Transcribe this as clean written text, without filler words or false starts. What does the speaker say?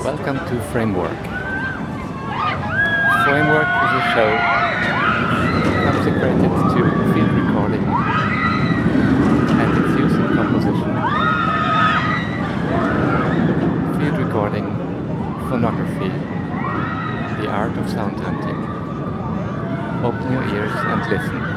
Welcome to Framework. Framework is a show consecrated to field recording and its use in composition. Field recording, phonography, the art of sound hunting. Open your ears and listen.